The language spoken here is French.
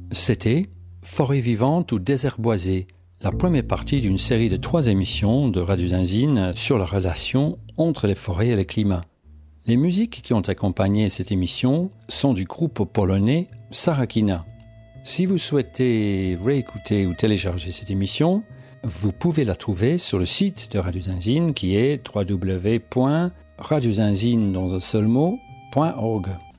C'était Forêt vivante ou désert boisé, la première partie d'une série de 3 émissions de Radio Zinzine sur la relation entre les forêts et le climat. Les musiques qui ont accompagné cette émission sont du groupe polonais Sarakina. Si vous souhaitez réécouter ou télécharger cette émission, vous pouvez la trouver sur le site de Radio Zinzine qui est www.radiozinzine.org.